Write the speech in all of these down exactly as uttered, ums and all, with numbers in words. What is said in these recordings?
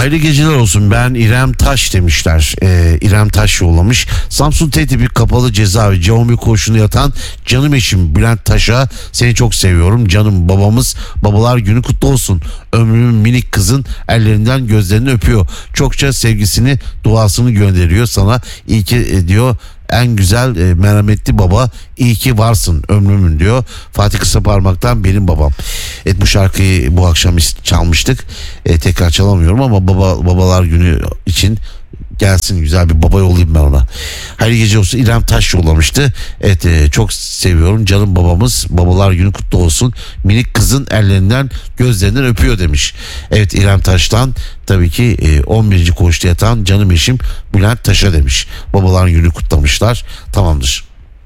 Hayırlı geceler olsun, ben İrem Taş demişler. Ee, İrem Taş yollamış. Samsun T tipi kapalı cezaevi Cevumi koğuşunda yatan canım eşim Bülent Taş'a seni çok seviyorum. Canım babamız, babalar günü kutlu olsun. Ömrümün minik kızın ellerinden gözlerini öpüyor. Çokça sevgisini, duasını gönderiyor sana. İyi ki e, diyor. En güzel e, merhametli baba, iyi ki varsın ömrümün diyor. Fatih Kısaparmak'tan benim babam. Evet, bu şarkıyı bu akşam çalmıştık. E, tekrar çalamıyorum ama baba babalar günü için gelsin, güzel bir baba yollayayım ben ona. Hayırlı gece olsun. İrem Taş yollamıştı. Evet, e, çok seviyorum canım babamız, babalar günü kutlu olsun. Minik kızın ellerinden gözlerinden öpüyor demiş. Evet, İrem Taş'tan tabii ki e, on birinci koğuşta yatan canım eşim Bülent Taş'a demiş. Babalar günü kutlamışlar. Tamamdır.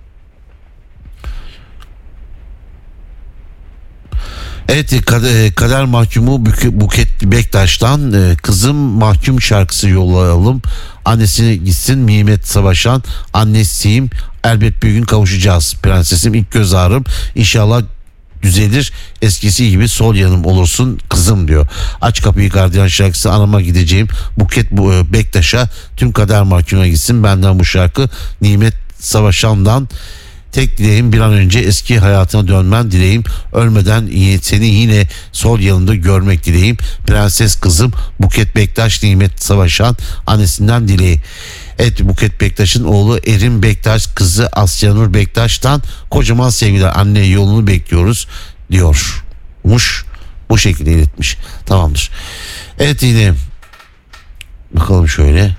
Evet, kader, kader mahkumu Buket Bektaş'tan kızım mahkum şarkısı yollayalım. Annesine gitsin Mehmet Savaşan, annesiyim, elbet bir gün kavuşacağız. Prensesim, ilk göz ağrım, İnşallah düzelir, eskisi gibi sol yanım olursun kızım diyor. Aç kapıyı gardiyan şarkısı, anama gideceğim Buket Bektaş'a, tüm kader mahkumuna gitsin benden bu şarkı. Mehmet Savaşan'dan tek dileğim bir an önce eski hayatına dönmen dileğim. Ölmeden seni yine sol yanında görmek dileğim. Prenses kızım Buket Bektaş, Nimet Savaşan annesinden dileği. Evet, Buket Bektaş'ın oğlu Erin Bektaş, kızı Asyanur Bektaş'tan kocaman sevgiler. Anne yolunu bekliyoruz diyormuş. Bu şekilde iletmiş. Tamamdır. Evet, yine bakalım şöyle.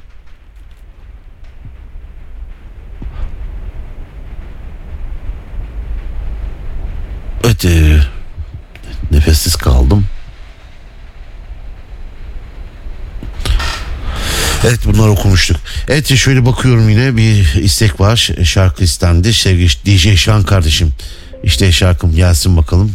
Evet, e, nefessiz kaldım. Evet, bunları okumuştuk. Evet, şöyle bakıyorum, yine bir istek var. Şarkı istendi. Sevgili D J Şan kardeşim. İşte şarkım gelsin bakalım.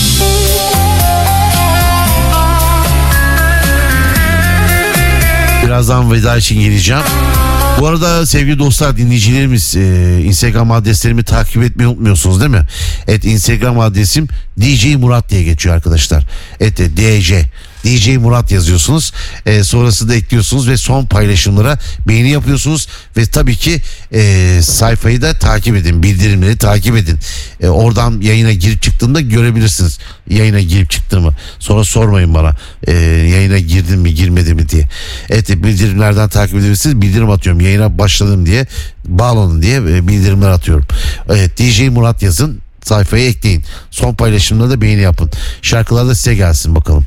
Birazdan veda için geleceğim. Bu arada sevgili dostlar, dinleyicilerimiz, e, Instagram adreslerimi takip etmeyi unutmuyorsunuz değil mi? Evet, Instagram adresim D J Murat diye geçiyor arkadaşlar. Evet, D J D J Murat yazıyorsunuz. E, sonrasında ekliyorsunuz ve son paylaşımlara beğeni yapıyorsunuz. Ve tabii ki e, sayfayı da takip edin. Bildirimleri takip edin. E, oradan yayına girip çıktığımda görebilirsiniz. Yayına girip çıktığımı. Sonra sormayın bana. E, yayına girdim mi girmedim mi diye. Evet, bildirimlerden takip edebilirsiniz. Bildirim atıyorum. Yayına başladım diye. Bağlanın diye e, bildirimler atıyorum. Evet, D J Murat yazın. Sayfaya ekleyin. Son paylaşımda da beğeni yapın. Şarkılar da size gelsin bakalım.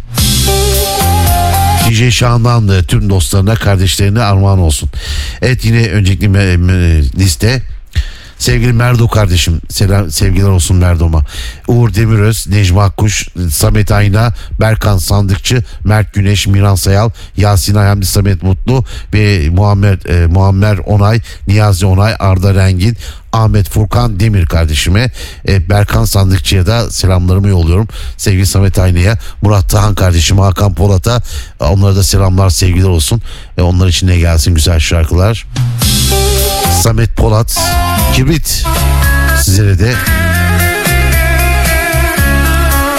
D J Şahan'dan da tüm dostlarına, kardeşlerine armağan olsun. Evet, yine önceki liste sevgili Merdo kardeşim, selam, sevgiler olsun Merdo'ma. Uğur Demiröz, Necmi Akkuş, Samet Ayna, Berkan Sandıkçı, Mert Güneş, Miran Sayal, Yasin Ayhamdi, Samet Mutlu ve Muammer, e, Muammer Onay, Niyazi Onay, Arda Rengin, Ahmet Furkan Demir kardeşime, e, Berkan Sandıkçı'ya da selamlarımı yolluyorum. Sevgili Samet Ayna'ya, Murat Tahan kardeşime, Hakan Polat'a, e, onlara da selamlar, sevgiler olsun. E, onlar için de gelsin güzel şarkılar. Samet Polat, Kibrit sizlere de.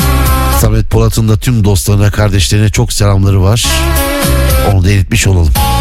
Samet Polat'ın da tüm dostlarına, kardeşlerine çok selamları var. Onu da iletmiş olalım.